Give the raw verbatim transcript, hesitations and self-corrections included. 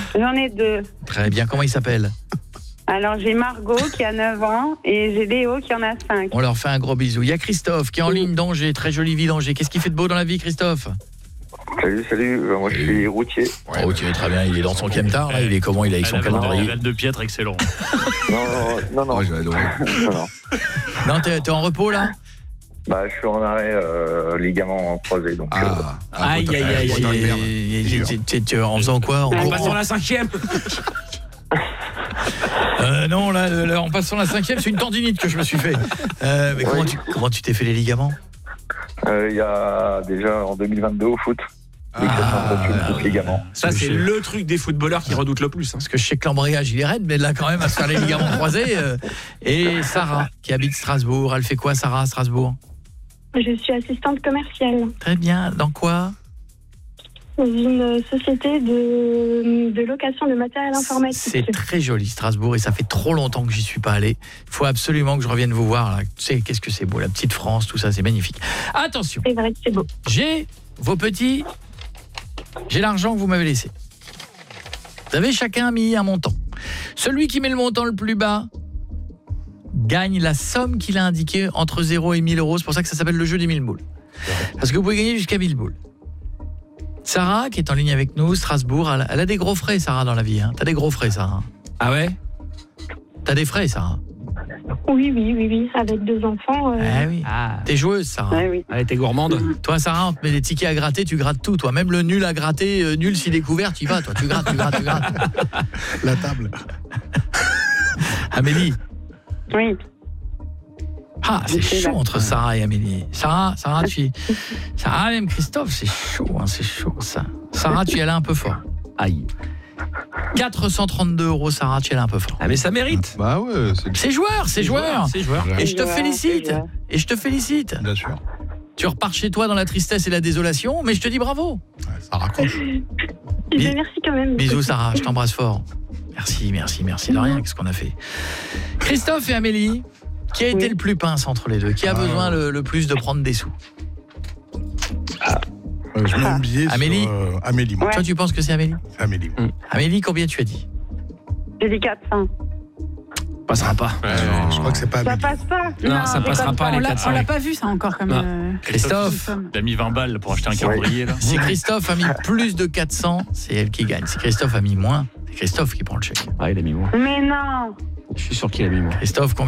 J'en ai deux. Très bien, comment il s'appelle? Alors, j'ai Margot qui a neuf ans et j'ai Léo qui en a cinq. On leur fait un gros bisou. Il y a Christophe qui est en ligne d'Angers, très jolie ville d'Angers. Qu'est-ce qu'il fait de beau dans la vie, Christophe? Salut, salut, euh, moi je suis routier. Ouais, routier, très bien, il est dans son camtar, là, il est comment? Il est avec son calendrier. La de Piètre, excellent. Non, non, non. Oh, non. non, non. Non, t'es, t'es en repos, là? Bah, je suis en arrêt euh, ligament croisé, donc... Ah, euh, ah, Aïe, aïe, aïe, putain, aïe, merde. aïe, aïe, tu- tu- en faisant quoi? En En courant? passant la cinquième. Euh, non, là, là, en passant la cinquième, c'est une tendinite que je me suis fait. Euh, mais comment, Oui. tu, comment tu t'es fait les ligaments? euh, Il y a déjà en deux mille vingt-deux au foot, luxation de rotule, coupe ligament. Ça, c'est le truc des footballeurs qui redoutent le plus. Hein. Parce que je sais que l'embrayage, il est raide, mais là, quand même, à se faire les ligaments croisés. euh, Et Sarah, qui habite Strasbourg, elle fait quoi, Sarah, à Strasbourg? Je suis assistante commerciale Très bien. Dans quoi? dans une société de, de location de matériel informatique. C'est très joli, Strasbourg, et ça fait trop longtemps que j'y suis pas allé. Il faut absolument que je revienne vous voir. Là. Tu sais, qu'est-ce que c'est beau, la petite France, tout ça, c'est magnifique. Attention, C'est vrai que c'est beau. j'ai vos petits... J'ai l'argent que vous m'avez laissé. Vous avez chacun mis un montant. Celui qui met le montant le plus bas gagne la somme qu'il a indiquée entre zéro et mille euros. C'est pour ça que ça s'appelle le jeu des mille boules. Parce que vous pouvez gagner jusqu'à mille boules. Sarah, qui est en ligne avec nous, Strasbourg, elle a, elle a des gros frais, Sarah, dans la vie. Hein. T'as des gros frais, Sarah. Ah ouais? T'as des frais, Sarah. Oui, oui, oui, oui. Avec deux enfants. euh, Ah oui. Ah, T'es joueuse, Sarah. Ouais, oui. elle était gourmande. Toi, Sarah, on te met des tickets à gratter, tu grattes tout, toi. Même le nul à gratter, euh, nul s'il est couvert, tu y vas, toi. Tu grattes, tu grattes, tu grattes. La table. Amélie. Oui. Ah, c'est chaud entre Sarah et Amélie. Sarah, Sarah, tu... Sarah, même Christophe, c'est chaud, hein, c'est chaud, ça. Sarah, tu y allais un peu fort. Aïe. quatre cent trente-deux euros, Sarah, tu y allais un peu fort. Ah, mais ça mérite. Bah ouais, c'est C'est joueur, c'est joueur. C'est joueur. Et je te C'est joueur, félicite. c'est joueur. Et je te félicite. bien sûr. Tu repars chez toi dans la tristesse et la désolation, mais je te dis bravo. Ouais, ça raccroche. Eh bien, merci quand même. Bisous, Sarah, je t'embrasse fort. Merci, merci, merci de rien. Qu'est-ce qu'on a fait? Christophe et Amélie, qui a été Oui. le plus pince entre les deux? Qui a Ah. besoin le, le plus de prendre des sous? Euh, je mets un billet Amélie. sur euh, Amélie. moi. Ouais. Toi, tu penses que c'est Amélie? C'est Amélie. moi. Amélie, combien tu as dit? J'ai dit quatre cents. Passera pas. Euh, je crois que c'est pas Ça Amélie. passe pas. Non, ça c'est passera comme pas, ça. les On l'a, quatre cents. on l'a pas vu ça encore comme Non. euh, Christophe, somme. Il a mis vingt balles pour acheter un calendrier, là. si Christophe a mis plus de quatre cents, c'est elle qui gagne. Si Christophe a mis moins, c'est Christophe qui prend le chèque. Ah, il a mis moins. Mais non. Je suis sûr qu'il a mis moins. Christophe, combien